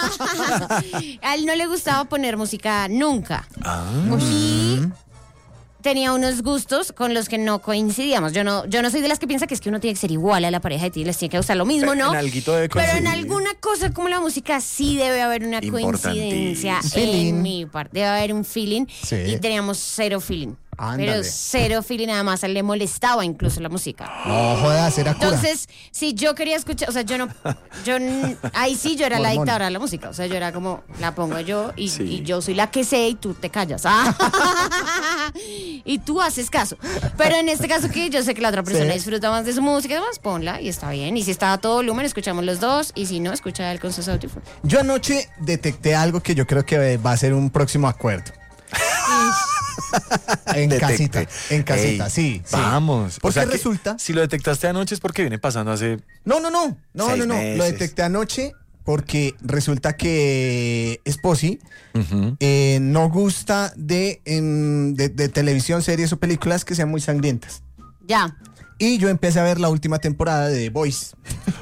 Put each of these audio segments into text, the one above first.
A él no le gustaba poner música nunca. Ah. Y tenía unos gustos con los que no coincidíamos. Yo no soy de las que piensa que es que uno tiene que ser igual a la pareja y les tiene que gustar lo mismo, ¿no? En alguito debe Pero en coincidir. alguna cosa como la música sí debe haber una coincidencia Feeling. en mi parte. Debe haber un feeling. Sí. Y teníamos cero feeling. Ándale. Pero cero feeling, nada más. A él le molestaba incluso la música. No jodas, era cura. Entonces, si yo quería escuchar, o sea, ahí sí yo era la Mormón. dictadora de la música, o sea, yo era como, la pongo yo y, Sí. y yo soy la que sé y tú te callas. Y tú haces caso. Pero en este caso que yo sé que la otra persona Sí. disfruta más de su música y demás, ponla y está bien. Y si está a todo volumen, escuchamos los dos, y si no, escucha él con sus audífonos. Yo anoche detecté algo que yo creo que va a ser un próximo acuerdo. En Detecte. casita, Ey, sí. Vamos. Porque que resulta. Si lo detectaste anoche es porque viene pasando hace... No. 6 meses. Lo detecté anoche porque resulta que Esposi no gusta de televisión, series o películas que sean muy sangrientas. Ya. Y yo empecé a ver la última temporada de The Boys.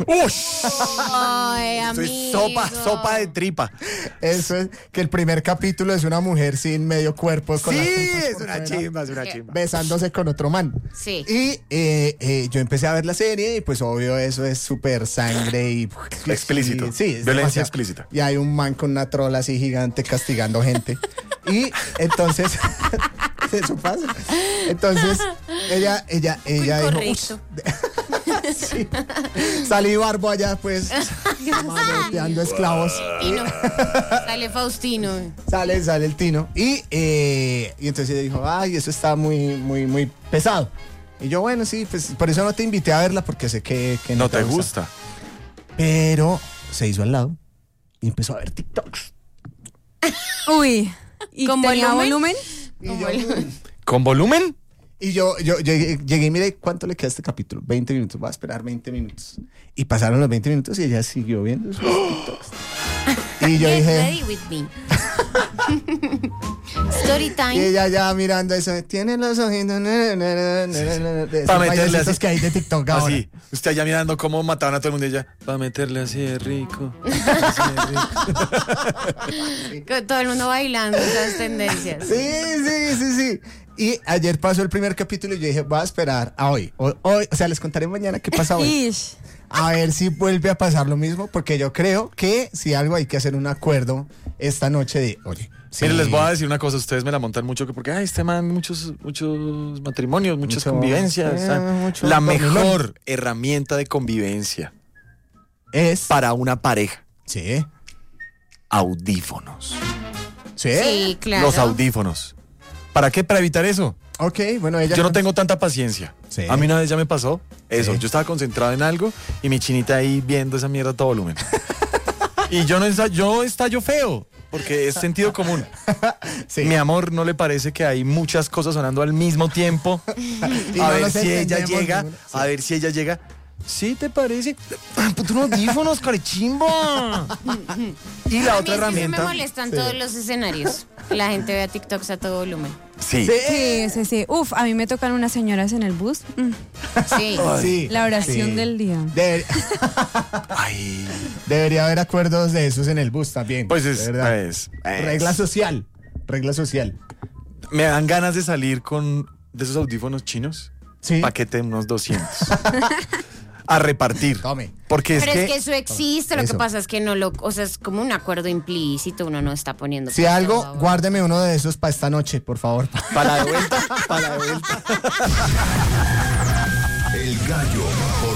Ay, Esto es amigo. sopa de tripa. Eso es que el primer capítulo es una mujer sin medio cuerpo. Con Sí, las tripas es por una fuera, chimba, es una chimba. besándose con otro man. Sí. Y yo empecé a ver la serie y pues obvio eso es súper sangre y... Explícito. Sí, es Violencia demasiado. explícita. Y hay un man con una trola así gigante castigando gente. Y entonces... eso pasa. Entonces ella dijo... Incorrecto. Sí. Salí barbo allá pues manoteando esclavos. Tino. Sale Faustino. Sale el Tino. Y entonces ella dijo, ay, eso está muy pesado. Y yo, bueno, sí, pues por eso no te invité a verla, porque sé que No te va a gustar. gusta. Pero se hizo al lado y empezó a ver TikToks. Uy. ¿Y ¿Con tenía volumen? volumen? ¿Con volumen? Y yo llegué y miré cuánto le queda a este capítulo. 20 minutos, voy a esperar 20 minutos. Y pasaron los 20 minutos y ella siguió viendo sus TikToks. Y yo Get dije... ready with me. Story Y time. ella ya mirando eso, tiene los ojitos de esos Pa' meterle bailecitos así. que hay de TikTok ahora. Así. Usted allá mirando cómo mataban a todo el mundo y ella. Para meterle así de rico. Así de rico. Con todo el mundo bailando esas tendencias. Sí. Y ayer pasó el primer capítulo y yo dije, voy a esperar a hoy. O sea, les contaré mañana qué pasa hoy. Ish. A ver si vuelve a pasar lo mismo, porque yo creo que si algo hay que hacer un acuerdo esta noche de, oye. Mire, sí, les voy a decir una cosa, ustedes me la montan mucho porque este man, muchos matrimonios, muchas Mucho, convivencias. mucho La dormilón. mejor herramienta de convivencia es. para una pareja, Sí. audífonos. Sí. Sí, claro. Los audífonos. ¿Para qué? Para evitar eso. Ok, bueno, ella. Yo no tengo tanta paciencia. Sí. A mí una vez ya me pasó eso. Sí. Yo estaba concentrado en algo y mi chinita ahí viendo esa mierda a todo volumen. Y yo estallo feo, porque es sentido común. Sí. Mi amor, ¿no le parece que hay muchas cosas sonando al mismo tiempo? Y A no ver nos si ella entendemos llega, ninguno. a ver si ella llega. ¿Sí te parece? Puto audífonos, carechimba. Y la A mí otra es que sí me herramienta. molestan todos los escenarios. Que la gente vea TikToks a todo volumen. Sí. Sí. Uf, a mí me tocan unas señoras en el bus. Sí. Sí. La oración Sí. del día. Ay. Debería haber acuerdos de esos en el bus también. Pues de es, verdad. es. Regla social. Regla social. Me dan ganas de salir con de esos audífonos chinos. Sí. Paquete de unos 200. A repartir. Tome. Porque Pero es que eso existe, lo Eso. que pasa es que no lo, o sea, es como un acuerdo implícito, uno no está poniendo. Si por algo, todo. guárdeme uno de esos para esta noche, por favor. para la de vuelta, para la de vuelta. El Gallo por